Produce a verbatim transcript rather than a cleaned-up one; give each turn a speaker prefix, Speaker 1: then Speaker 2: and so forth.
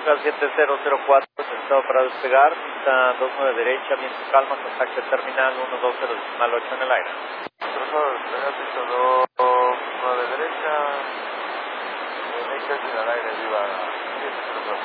Speaker 1: siete cero cero cuatro, estado para despegar, pista dos nueve derecha, viento calma, contacto terminal uno dos cero decimal ocho en el aire.
Speaker 2: Por favor, despegar pista dos nueve derecha, derecha en el aire, viva siete cero cero.